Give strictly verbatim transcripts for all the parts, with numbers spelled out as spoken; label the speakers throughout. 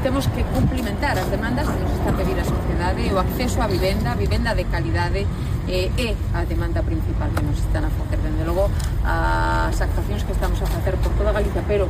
Speaker 1: temos que cumplimentar as demandas que nos está a pedir a sociedade. O acceso á vivenda, a vivenda de calidade, eh, é a demanda principal que nos están a facer. Dende logo, as actuacións que estamos a facer por toda Galicia, pero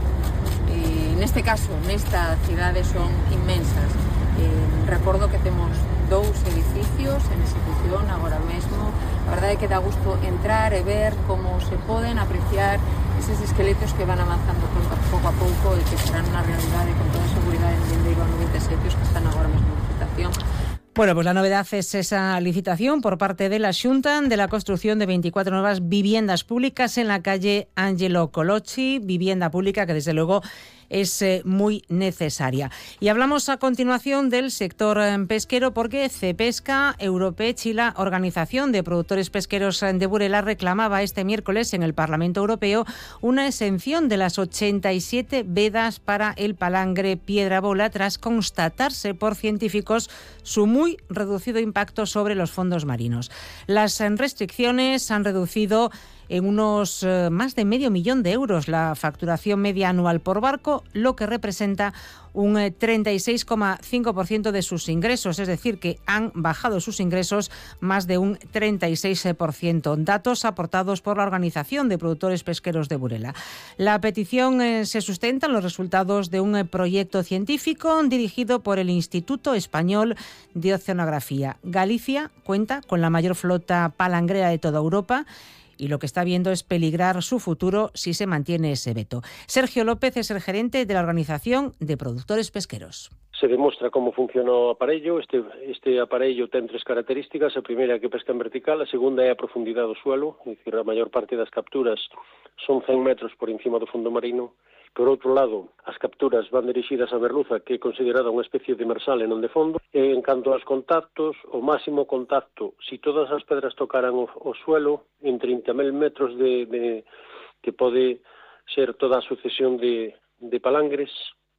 Speaker 1: eh, neste caso, nesta cidade son inmensas. Eh, recordo que temos dous edificios en execución agora mesmo. A verdade é que dá gusto entrar e ver como se poden apreciar eses esqueletos que van avanzando pouco a pouco e que serán unha realidade con toda a seguridade en Lindeiro a noventa e sete que están agora mesmo en licitación.
Speaker 2: Bueno, pues la novedad es esa licitación por parte de la Xunta de la construcción de veinticuatro nuevas viviendas públicas en la calle Angelo Colocci, vivienda pública que desde luego es eh, muy necesaria. Y hablamos a continuación del sector eh, pesquero porque Cepesca Europech y la Organización de Productores Pesqueros de Burela reclamaba este miércoles en el Parlamento Europeo una exención de las ochenta y siete vedas para el palangre piedra bola tras constatarse por científicos su muy reducido impacto sobre los fondos marinos. Las restricciones han reducido en unos eh, más de medio millón de euros la facturación media anual por barco, lo que representa un eh, treinta y seis coma cinco por ciento de sus ingresos, es decir, que han bajado sus ingresos más de un treinta y seis por ciento. Datos aportados por la Organización de Productores Pesqueros de Burela. La petición eh, se sustenta en los resultados de un eh, proyecto científico dirigido por el Instituto Español de Oceanografía. Galicia cuenta con la mayor flota palangrera de toda Europa y lo que está viendo es peligrar su futuro si se mantiene ese veto. Sergio López es el gerente de la Organización de Productores Pesqueros.
Speaker 3: Se demostra como funciona o aparello. Este, este aparello ten tres características. A primeira é que pesca en vertical, a segunda é a profundidade do suelo, é dicir, a maior parte das capturas son cen metros por encima do fondo marino. Por outro lado, as capturas van dirixidas a merluza, que é considerada unha especie de demersal e non de fondo. E en canto aos contactos, o máximo contacto, si todas as pedras tocaran o, o suelo, en trinta mil metros de, de que pode ser toda a sucesión de, de palangres,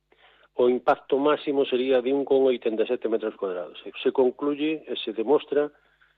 Speaker 3: o impacto máximo sería de un coma oitenta e sete metros cuadrados. Se concluye e se demostra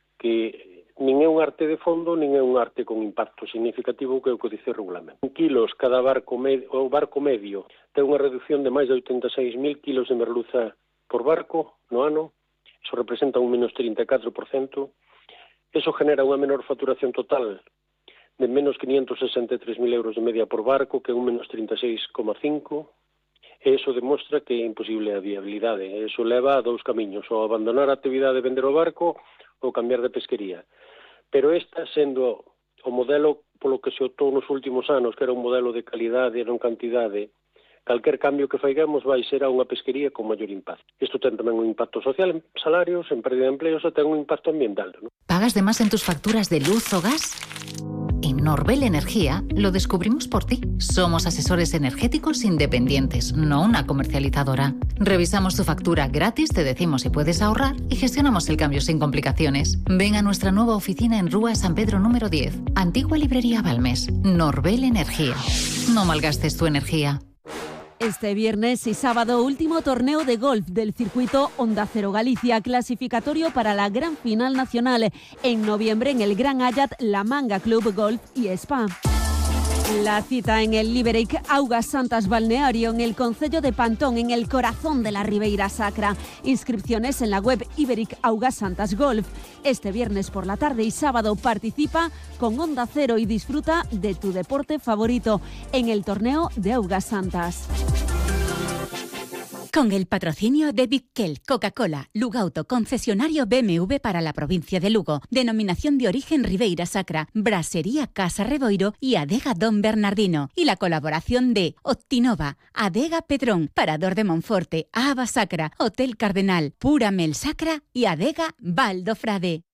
Speaker 3: que nin é un arte de fondo, nin é un arte con impacto significativo, que é o que dice o regulamento. En kilos, cada barco medio, o barco medio ten unha reducción de máis de oitenta e seis mil kilos de merluza por barco no ano. Eso representa un menos trinta e catro por cento. Eso genera unha menor facturación total de menos quinientos sesenta e tres mil euros de media por barco, que é un menos trinta e seis coma cinco por cento. E iso demostra que é imposible a viabilidade. Eso leva a dous camiños, ou abandonar a actividade de vender o barco ou cambiar de pesquería. Pero esta, sendo o modelo polo que se optou nos últimos anos, que era un modelo de calidade e non cantidade, calquer cambio que faigamos vai ser a unha pesquería con maior impacto. Isto ten tamén un impacto social en salarios, en pérdida de empleos, e ten un impacto ambiental, ¿no?
Speaker 4: ¿Pagas de más en tus facturas de luz o gas? En Norbel Energía lo descubrimos por ti. Somos asesores energéticos independientes, no una comercializadora. Revisamos tu factura gratis, te decimos si puedes ahorrar y gestionamos el cambio sin complicaciones. Ven a nuestra nueva oficina en Rúa San Pedro número diez, Antigua Librería Balmes. Norbel Energía. No malgastes tu energía.
Speaker 5: Este viernes y sábado, último torneo de golf del circuito Onda Cero Galicia, clasificatorio para la gran final nacional. En noviembre en el Gran Ayat, La Manga Club Golf y Spa. La cita en el Iberic Augas Santas Balneario, en el concello de Pantón, en el corazón de la Ribeira Sacra. Inscripciones en la web Iberic Augas Santas Golf. Este viernes por la tarde y sábado participa con Onda Cero y disfruta de tu deporte favorito en el torneo de Augas Santas.
Speaker 6: Con el patrocinio de Bitkel, Coca-Cola, Lugauto, concesionario B M W para la provincia de Lugo, denominación de origen Ribeira Sacra, Brasería Casa Reboiro y Adega Don Bernardino, y la colaboración de Optinova, Adega Pedrón, Parador de Monforte, Ava Sacra, Hotel Cardenal, Pura Mel Sacra y Adega Valdo Frade.